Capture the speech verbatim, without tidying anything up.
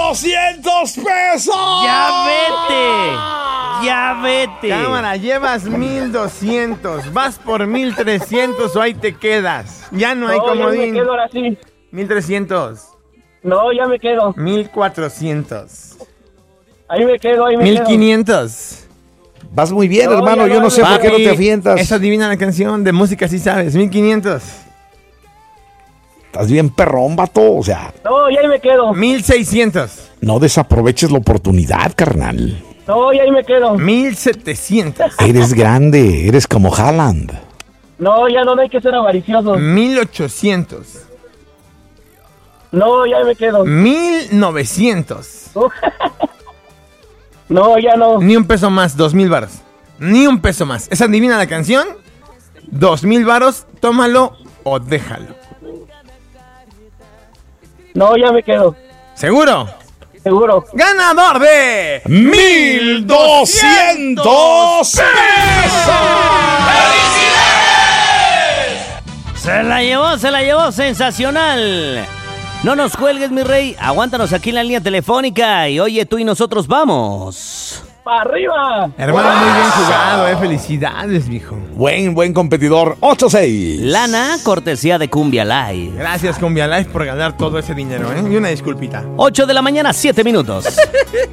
doscientos pesos! ¡Ya vete! ¡Ya vete! Cámara, llevas mil doscientos. Vas por mil trescientos o ahí te quedas. Ya no hay No, ya me comodín. quedo ahora sí. mil trescientos. No, ya me quedo. mil cuatrocientos. Ahí me quedo, ahí me mil quedo. quinientos. Vas muy bien, No, hermano. ya Yo no, no sé por qué no Papi, te avientas. Esa adivina la canción de música, sí sabes. mil quinientos. Estás bien perrón, vato. O sea, No, ya ahí me quedo. mil seiscientos. no desaproveches la oportunidad, carnal. No, ya ahí me quedo. mil setecientos. Eres grande, eres como Haaland. No, ya no, no hay que ser avariciosos. mil ochocientos. No, ya ahí me quedo. mil novecientos. No, ya no. Ni un peso más, dos mil varos. Ni un peso más. ¿Esa adivina la canción? Dos mil varos, tómalo o déjalo. No, ya me quedo. ¿Seguro? Seguro. ¡Ganador de ¡Mil doscientos pesos! Se la llevó, se la llevó, sensacional. No nos cuelgues, mi rey. Aguántanos aquí en la línea telefónica. Y oye, tú y nosotros vamos. ¡Para arriba! Hermano, muy bien jugado, eh. Felicidades, mijo. Buen, buen competidor. ocho seis. Lana, cortesía de Cumbia Live. Gracias, Cumbia Life, por ganar todo ese dinero, ¿eh? Y una disculpita. ocho de la mañana, siete minutos.